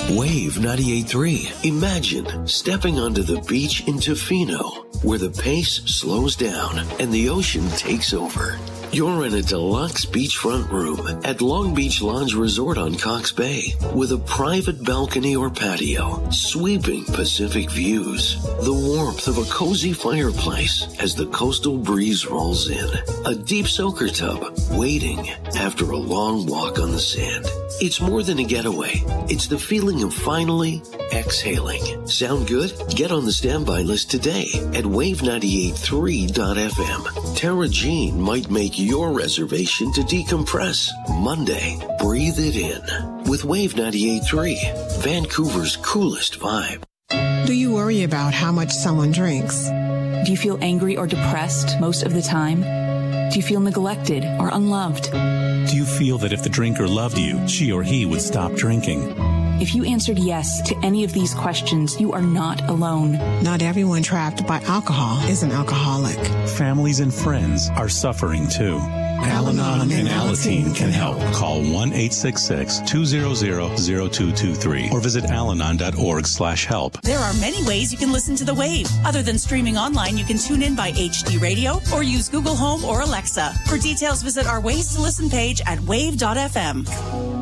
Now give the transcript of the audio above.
Wave 98.3. Imagine stepping onto the beach in Tofino, where the pace slows down and the ocean takes over. You're in a deluxe beachfront room at Long Beach Lodge Resort on Cox Bay with a private balcony or patio, sweeping Pacific views, the warmth of a cozy fireplace as the coastal breeze rolls in, a deep soaker tub waiting after a long walk on the sand. It's more than a getaway. It's the feeling of finally exhaling. Sound good? Get on the standby list today at wave983.fm. Tara Jean might make your reservation to decompress. Monday, breathe it in with Wave 98.3, Vancouver's coolest vibe. Do you worry about how much someone drinks? Do you feel angry or depressed most of the time? Do you feel neglected or unloved? Do you feel that if the drinker loved you, she or he would stop drinking? If you answered yes to any of these questions, you are not alone. Not everyone trapped by alcohol is an alcoholic. Families and friends are suffering too. Al-Anon and Alateen can help. Call 1-866-200-0223 or visit alanon.org/help. There are many ways you can listen to The Wave. Other than streaming online, you can tune in by HD Radio or use Google Home or Alexa. For details, visit our Ways to Listen page at wave.fm.